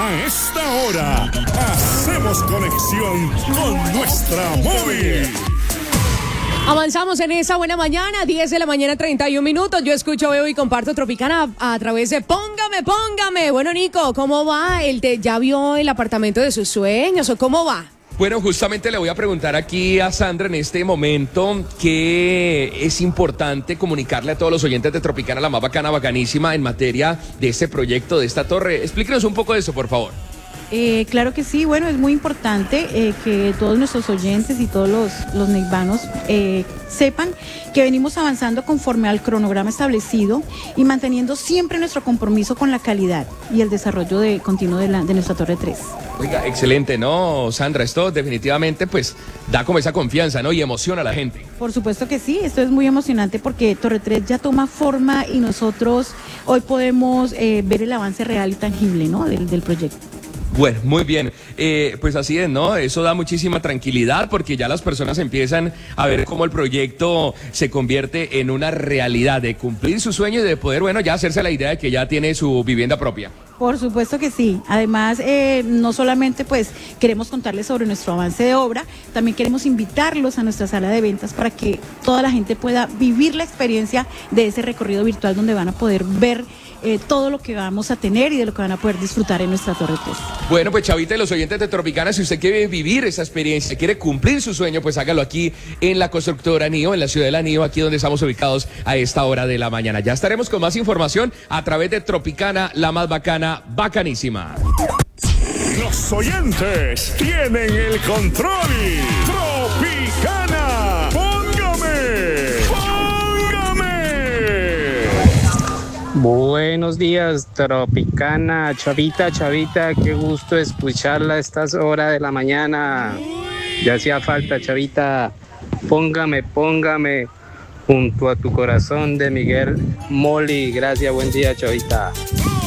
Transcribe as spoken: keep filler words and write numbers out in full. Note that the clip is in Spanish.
A esta hora, hacemos conexión con nuestra móvil. Avanzamos en esa buena mañana, diez de la mañana, treinta y un minutos. Yo escucho, veo y comparto Tropicana a, a través de Póngame, Póngame. Bueno, Nico, ¿cómo va? ¿El te, ¿Ya vio el apartamento de sus sueños o cómo va? Bueno, justamente le voy a preguntar aquí a Sandra en este momento que es importante comunicarle a todos los oyentes de Tropicana, la más bacana, bacanísima, en materia de este proyecto, de esta torre. Explíquenos un poco de eso, por favor. Eh, claro que sí, bueno, es muy importante eh, que todos nuestros oyentes y todos los, los neivanos eh, sepan que venimos avanzando conforme al cronograma establecido y manteniendo siempre nuestro compromiso con la calidad y el desarrollo de, continuo de, la, de nuestra Torre tres. Oiga, excelente, ¿no, Sandra? Esto definitivamente pues da como esa confianza, ¿no? Y emociona a la gente. Por supuesto que sí, esto es muy emocionante porque Torre tres ya toma forma y nosotros hoy podemos eh, ver el avance real y tangible, ¿no? del, del proyecto. Bueno, muy bien, eh, pues así es, ¿no? Eso da muchísima tranquilidad porque ya las personas empiezan a ver cómo el proyecto se convierte en una realidad de cumplir su sueño y de poder, bueno, ya hacerse la idea de que ya tiene su vivienda propia. Por supuesto que sí. Además, eh, no solamente pues queremos contarles sobre nuestro avance de obra, también queremos invitarlos a nuestra sala de ventas para que toda la gente pueda vivir la experiencia de ese recorrido virtual donde van a poder ver eh, todo lo que vamos a tener y de lo que van a poder disfrutar en nuestra Torre tres. Bueno, pues Chavita y los oyentes de Tropicana, si usted quiere vivir esa experiencia, quiere cumplir su sueño, pues hágalo aquí en la constructora NIO, en la ciudad de la NIO, aquí donde estamos ubicados a esta hora de la mañana. Ya estaremos con más información a través de Tropicana, la más bacana, bacanísima. Los oyentes tienen el control. Tropicana, póngame, póngame. Buenos días, Tropicana, Chavita, Chavita, qué gusto escucharla a estas horas de la mañana. Ya hacía falta, Chavita. Póngame, póngame junto a tu corazón de Miguel Moli. Gracias, buen día, Chavita.